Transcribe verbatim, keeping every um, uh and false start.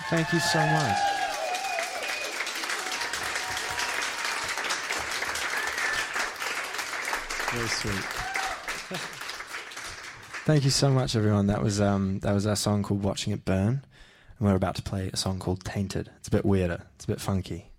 Thank you so much. Very sweet. Thank you so much, everyone. That was um, that was our song called "Watching It Burn," and we're about to play a song called "Tainted." It's a bit weirder. It's a bit funky.